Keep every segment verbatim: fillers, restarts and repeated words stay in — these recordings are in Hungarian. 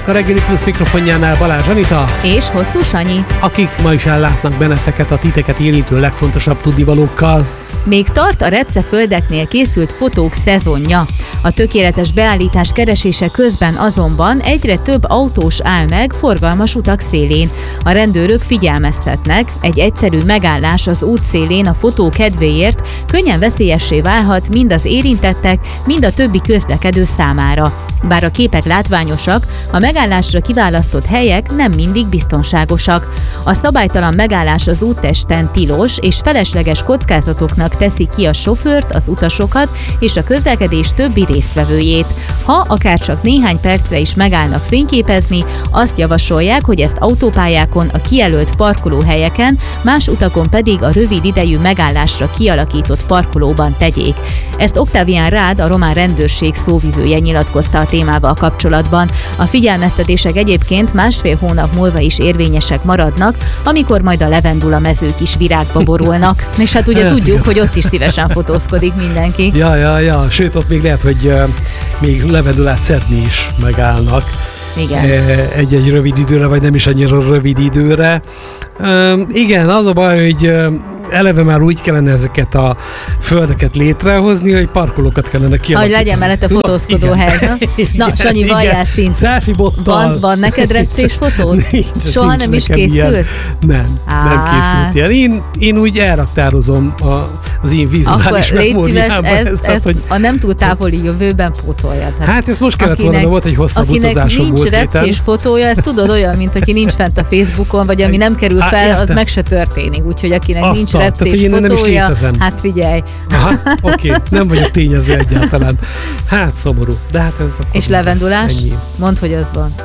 a Reggeli Plusz mikrofonjánál Balázs Anita és Hosszú Sanyi, akik ma is ellátnak benneteket a titeket érintő legfontosabb tudnivalókkal. Még tart a repceföldeknél készült fotók szezonja. A tökéletes beállítás keresése közben azonban egyre több autós áll meg forgalmas utak szélén. A rendőrök figyelmeztetnek, egy egyszerű megállás az út szélén a fotó kedvéért könnyen veszélyessé válhat mind az érintettek, mind a többi közlekedő számára. Bár a képek látványosak, a megállásra kiválasztott helyek nem mindig biztonságosak. A szabálytalan megállás az úttesten tilos és felesleges kockázatoknak teszi ki a sofőrt, az utasokat és a közlekedés többi résztvevőjét. Ha akár csak néhány percre is megállnak fényképezni, azt javasolják, hogy ezt autópályákon, a kijelölt parkolóhelyeken, más utakon pedig a rövid idejű megállásra kialakított parkolóban tegyék. Ezt Octavian Rád, a román rendőrség szóvivője nyilatkozta a témával kapcsolatban. A figyelmeztetések egyébként másfél hónap múlva is érvényesek maradnak, amikor majd a levendula mezők is virágba borulnak. És hát ugye hát, tudjuk, igen, hogy ott is szívesen fotózkodik mindenki. Ja, ja, ja. Sőt, ott még lehet, hogy uh, még levendulát szedni is megállnak. Igen. Egy-egy rövid időre, vagy nem is annyira rövid időre. Uh, igen, az a baj, hogy uh, eleve már úgy kellene ezeket a földeket létrehozni, hogy parkolókat kellene kialakítani. Hogy legyen mellette fotózkodó hely. Na, na Sanyi, valljál szint. Selfie bottal. Van, van neked repcés fotód? Nincs, Soha nincs nem is készült? Ilyen. Nem, Á. nem készült ilyen. Én, én úgy elraktározom a, az én vizuális memóriában. Ezt, ezt, ezt hogy a nem túl távoli jövőben pótoljad. Hát, hát ez most kellett akinek, volna, volt egy hosszabb utazásom volt. Akinek nincs repcés fotója, ezt tudod olyan, mint aki nincs fent a Facebookon, vagy ami nem kerül fel, Á, az meg se történik. Úgyhogy akinek Aztán, nincs repcés fotója, hát figyelj. Aha, oké, okay. Nem vagyok tényező egyáltalán. Hát szomorú, de hát ez és levendulás? Mondd, hogy az van.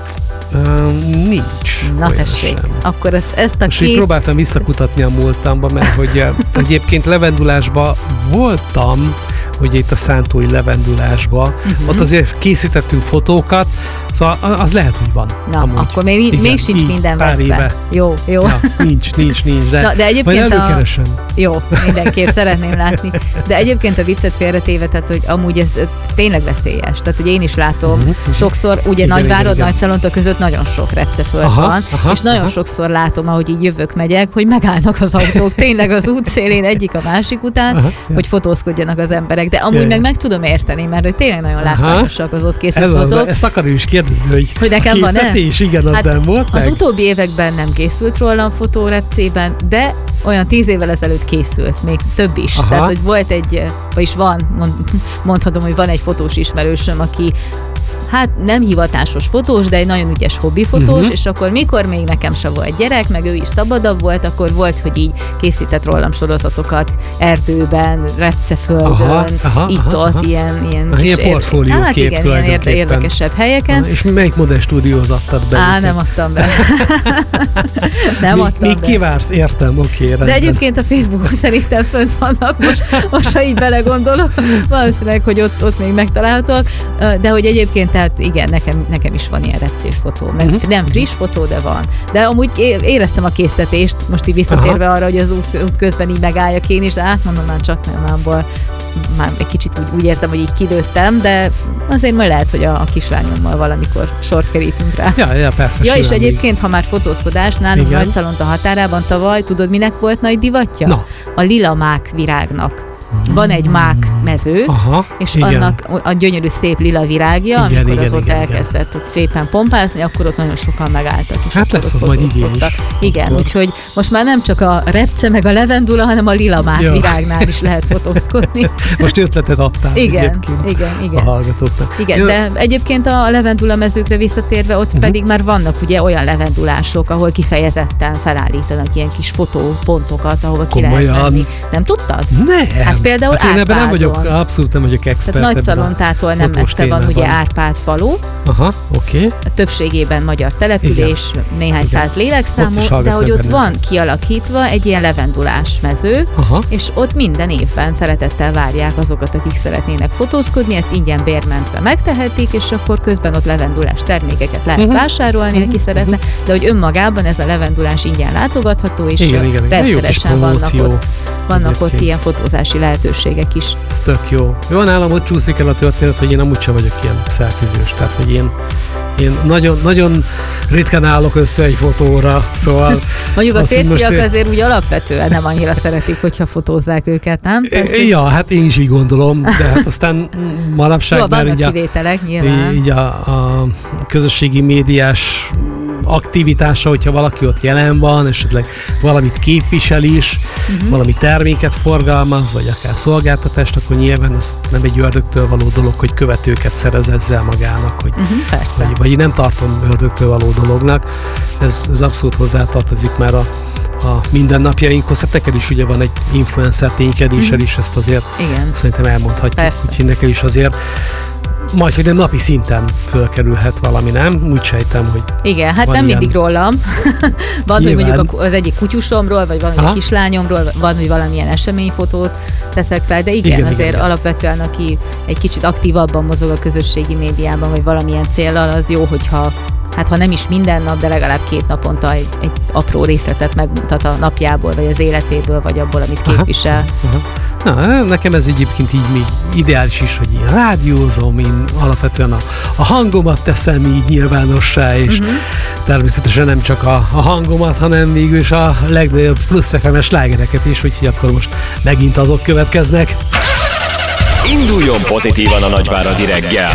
Uh, nincs. Na tessék, akkor ezt, ezt a Most két... próbáltam visszakutatni a múltamba, mert hogy egyébként levendulásban voltam, hogy itt a szántói levendulásban, uh-huh. ott azért készítettünk fotókat, szóval az lehet, hogy van. Na, amúgy. akkor még, igen, még sincs így, minden veszve. Jó, jó. Ja, nincs, nincs, nincs, de, Na, de egyébként a... Jó, mindenképp szeretném látni. De egyébként a viccet félretéve, tehát hogy amúgy ez tényleg veszélyes. Tehát, hogy én is látom, uh-huh. sokszor, ugye igen, Nagyvárad, Nagyszalonta között nagyon sok repceföld aha, van, aha, és nagyon aha. sokszor látom, ahogy így jövök, megyek, hogy megállnak az autók tényleg az útszélén egyik a másik után, aha, hogy fotózkodjanak az emberek. De amúgy jaj, meg meg tudom érteni, mert hogy tényleg nagyon látványosak az ott készült fotók. Ezt akarom is kérdezni, hogy, hogy nekem van, nem? És igen, az hát nem volt meg? Az utóbbi években nem készült rólam fotó repcében, de olyan tíz évvel ezelőtt készült, még több is. Aha. Tehát, hogy volt egy, vagyis van, mond, mondhatom, hogy van egy fotós ismerősöm, aki hát nem hivatásos fotós, de egy nagyon ügyes hobbifotós, uh-huh. és akkor mikor még nekem se volt gyerek, meg ő is szabadabb volt, akkor volt, hogy így készített rólam sorozatokat erdőben, repceföldön, itt-ott, ilyen, ilyen ah, kis ilyen portfólió hát kép igen, ilyen érde, érdekesebb helyeken. Ah, és melyik modern stúdióhoz adtad be? Á, nem adtam be. nem még, adtam még be. kivársz, értem, oké. Okay, de egyébként a Facebookon szerintem fönt vannak most, most ha így belegondolok, valószínűleg, hogy ott, ott még megtalálhatóak, de hogy egyébként tehát igen, nekem, nekem is van ilyen repcés fotó. Meg uh-huh. nem friss fotó, de van. De amúgy éreztem a késztetést, most így visszatérve aha. arra, hogy az út, út közben így megálljak én is, de átmondom már csak nem mámból. Már egy kicsit úgy, úgy érzem, hogy így kilőttem, de azért majd lehet, hogy a, a kislányommal valamikor sort kerítünk rá. Ja, ja, persze. Ja, és egyébként, ha már fotózkodás, nálunk Nagyszalonta határában tavaly, tudod, minek volt nagy divatja? Na. A lila mák virágnak. Van egy mák mező, aha, és igen. annak a gyönyörű szép lila virágja, igen, amikor igen, az ott igen, elkezdett igen. ott szépen pompázni, akkor ott nagyon sokan megálltak. És hát lesz az majd idén is. Igen, akkor. Úgyhogy most már nem csak a repce meg a levendula, hanem a lila mák ja. virágnál is lehet fotózkodni. Most ötletet adtál igen, egyébként igen, igen. a hallgatóknak. Igen, Jó. de egyébként a levendula mezőkre visszatérve, ott uh-huh. pedig már vannak ugye olyan levendulások, ahol kifejezetten felállítanak ilyen kis fotópontokat, ahova ki lehet menni. Nem tudtad? Nem. Hát például hát én ebben nem vagyok, abszolút nem vagyok expert. Tehát Nagyszalontától nem messze van ugye Árpád falu. Aha, oké. Okay. A többségében magyar település, igen. néhány igen. száz lélekszámú, de hogy ott benne. Van kialakítva egy ilyen levendulás mező, aha. és ott minden évben szeretettel várják azokat, akik szeretnének fotózkodni, ezt ingyen bérmentve megtehetik, és akkor közben ott levendulás termékeket lehet uh-huh. vásárolni, uh-huh. aki szeretne, de hogy önmagában ez a levendulás ingyen látogatható, és igen, igen, igen. rendszeresen vannak ott, vannak ott ilyen fotózási lehetőségek is. Ez tök jó. Jó, nálam ott csúszik el a történet, hogy én amúgy sem vagyok ilyen szelfizős, tehát hogy én Én nagyon, nagyon ritkán állok össze egy fotóra, szóval... Mondjuk a azt, hogy férfiak most- azért úgy alapvetően nem annyira szeretik, hogyha fotózzák őket, nem? Tehát, Ja, hát én is így gondolom, de hát aztán manapság jó, már vannak így a, kivételek nyilván. így a, a közösségi médiás aktivitása, hogyha valaki ott jelen van, esetleg valamit képvisel is, uh-huh. valami terméket forgalmaz, vagy akár szolgáltatást, akkor nyilván ez nem egy ördögtől való dolog, hogy követőket szerez ezzel magának, hogy, Uh-huh, persze. vagy, vagy nem tartom ördögtől való dolognak. Ez, ez abszolút hozzátartozik már a, a mindennapjainkhoz. Hát neked is ugye van egy influencer ténykedésed Mhm. is, ezt azért Igen. szerintem elmondhatjuk, Persze. úgyhogy neked is azért majd, hogy nem napi szinten fölkerülhet valami, nem? Úgy sejtem, hogy Igen, hát Van nem ilyen. mindig rólam. Van, hogy Nyilván. mondjuk az egyik kutyusomról, vagy valami Aha. kislányomról, van, hogy valamilyen eseményfotót teszek fel, de igen, Igen, igen azért igen, igen. igen. alapvetően, aki egy kicsit aktívabban mozog a közösségi médiában, vagy valamilyen céllal, az jó, hogyha hát ha nem is minden nap, de legalább két naponta egy, egy apró részletet megmutat a napjából, vagy az életéből, vagy abból, amit Aha. képvisel. Aha. Na, nekem ez egyébként így még ideális is, hogy én rádiózom, én alapvetően a, a hangomat teszem így nyilvánossá, és Mhm. természetesen nem csak a, a hangomat, hanem végül is a legnagyobb plusz ef em-es slágereket is, úgyhogy akkor most megint azok következnek. Induljon pozitívan a nagyváradi reggel!